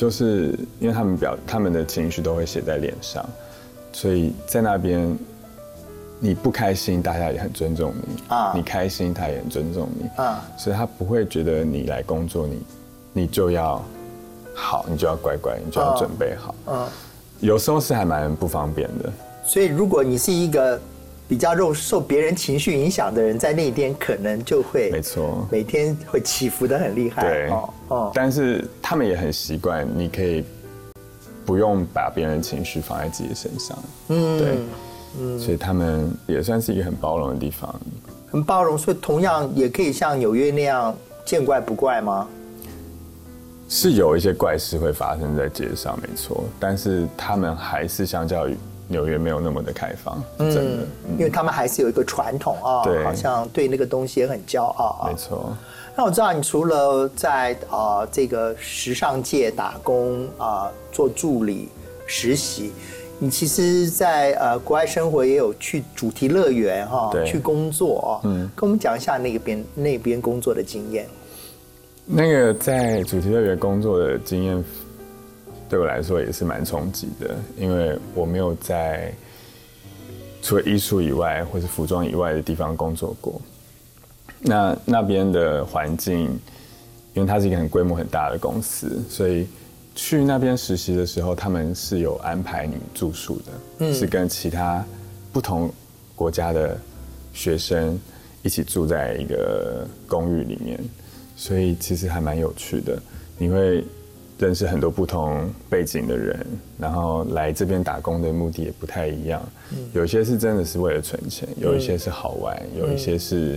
就是因为他们的情绪都会写在脸上，所以在那边你不开心，大家也很尊重你你开心，他也很尊重你所以他不会觉得你来工作，你就要好，你就要乖乖，你就要准备好有时候是还蛮不方便的。 所以如果你是一个比较受别人情绪影响的人，在那边可能就会没错， 每天会起伏得很厉害。 对但是他们也很习惯，你可以不用把别人的情绪放在自己的身上。对所以他们也算是一个很包容的地方。 很包容，所以同样也可以像纽约那样见怪不怪吗？ 是有一些怪事会发生在街上，没错，但是他们还是相较于纽约没有那么的开放，真的， 因为他们还是有一个传统对，好像对那个东西也很骄傲没错。 那我知道你除了在这个时尚界打工做助理实习，你其实在国外生活也有去主题乐园去工作跟我们讲一下那边工作的经验。 那个在主题乐园工作的经验对我来说也是蛮冲击的，因为我没有在除了艺术以外或是服装以外的地方工作过。那边的环境，因为它是一个很规模很大的公司，所以去那边实习的时候，他们是有安排你住宿的，是跟其他不同国家的学生一起住在一个公寓里面，所以其实还蛮有趣的。你会认识很多不同背景的人，然后来这边打工的目的也不太一样。有一些是真的是为了存钱，有一些是好玩，有一些是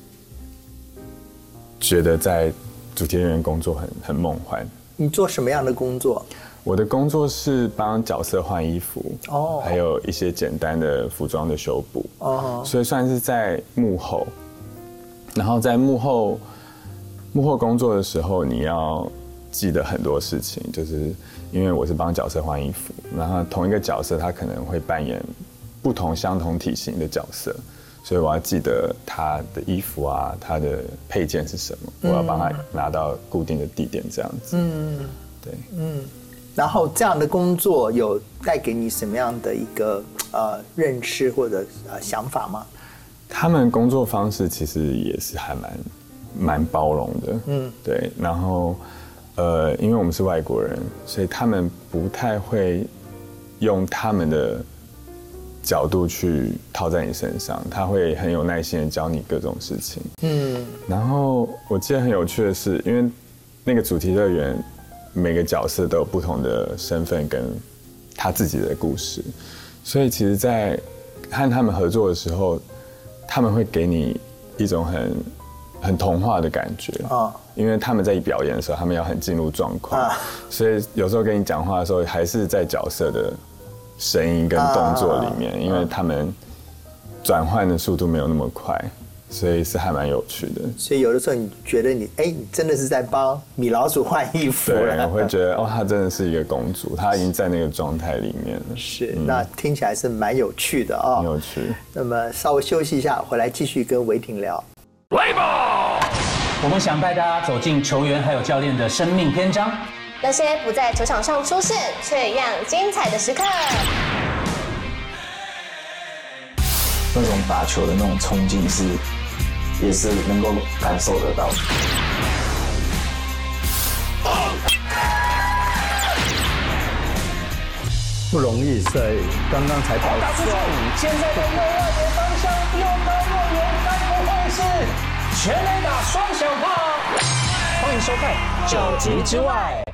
觉得在主题乐园工作很梦幻。 你做什么样的工作？ 我的工作是帮角色换衣服还有一些简单的服装的修补所以算是在幕后。然后在幕后工作的时候，你要记得很多事情，就是因为我是帮角色换衣服，然后同一个角色他可能会扮演不同相同体型的角色，所以我要记得他的衣服他的配件是什么，我要帮他拿到固定的地点，这样子。对， 然后这样的工作有带给你什么样的一个认识或者想法吗？ 他们工作方式其实也是还蛮包容的，对，然后因为我们是外国人，所以他们不太会用他们的角度去套在你身上，他会很有耐心的教你各种事情。然后我记得很有趣的是，因为那个主题乐园每个角色都有不同的身份跟他自己的故事，所以其实在和他们合作的时候，他们会给你一种很童话的感觉因为他们在表演的时候，他们要很进入状况所以有时候跟你讲话的时候，还是在角色的声音跟动作里面因为他们转换的速度没有那么快，所以是还蛮有趣的。 所以有的时候你觉得你真的是在帮米老鼠换衣服了。 对，我会觉得她真的是一个公主，她已经在那个状态里面了。 是，那听起来是蛮有趣的很有趣。 那么稍微休息一下，回来继续跟维霆聊。 我们想带大家走进球员还有教练的生命篇章， 那些不在球场上出现却一样精彩的时刻。 那种打球的那种冲劲也是能够感受得到的。 不容易，所以刚刚才打出去，现在的右外野方向又高又远，该不会是全垒打双响炮？欢迎收看《九级之外》。